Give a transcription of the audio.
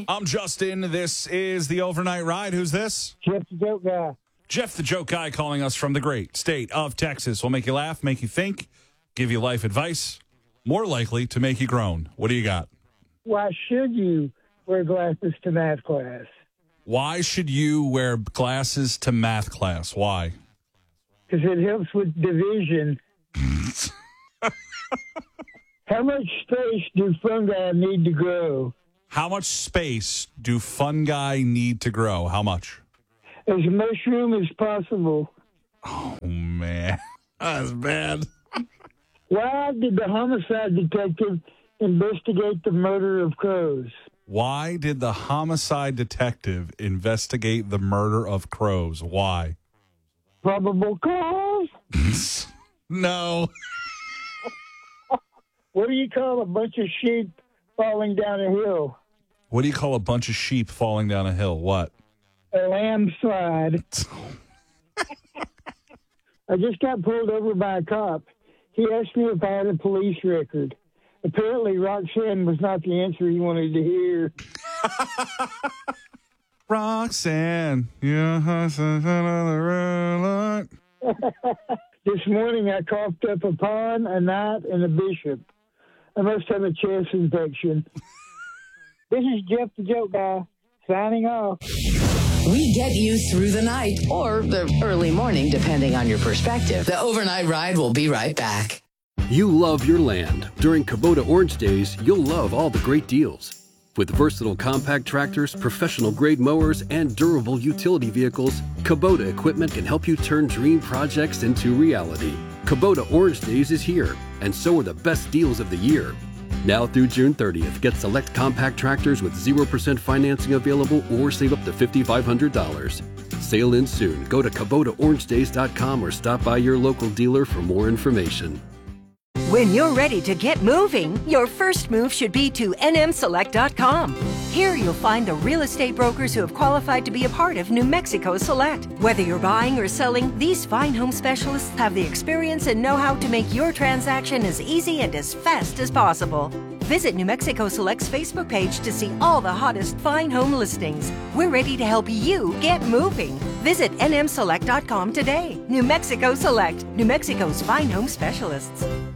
I'm Justin. This is the Overnight Ride. Who's this? Jeff the Joke Guy. Jeff the Joke Guy calling us from the great state of Texas. We'll make you laugh, make you think, give you life advice, more likely to make you groan. What do you got? Why should you wear glasses to math class? Why should you wear glasses to math class? Why? Because it helps with division. How much space do fungi need to grow? How much space do fungi need to grow? How much? As much room as possible. Oh, man. That's bad. Why did the homicide detective investigate the murder of crows? Why did the homicide detective investigate the murder of crows? Why? Probable cause? No. What do you call a bunch of sheep falling down a hill? What do you call a bunch of sheep falling down a hill? What? A landslide. I just got pulled over by a cop. He asked me if I had a police record. Apparently, Roxanne was not the answer he wanted to hear. Roxanne, another This morning, I coughed up a pawn, a knight, and a bishop. I must have a chest infection. This is Jeff the Joke Guy, signing off. We get you through the night or the early morning, depending on your perspective. The Overnight Ride will be right back. You love your land. During Kubota Orange Days, you'll love all the great deals. With versatile compact tractors, professional-grade mowers, and durable utility vehicles, Kubota equipment can help you turn dream projects into reality. Kubota Orange Days is here, and so are the best deals of the year. Now through June 30th, get select compact tractors with 0% financing available or save up to $5,500. Sale ends soon. Go to KubotaOrangeDays.com or stop by your local dealer for more information. When you're ready to get moving, your first move should be to nmselect.com. Here you'll find the real estate brokers who have qualified to be a part of New Mexico Select. Whether you're buying or selling, these fine home specialists have the experience and know-how to make your transaction as easy and as fast as possible. Visit New Mexico Select's Facebook page to see all the hottest fine home listings. We're ready to help you get moving. Visit nmselect.com today. New Mexico Select, New Mexico's fine home specialists.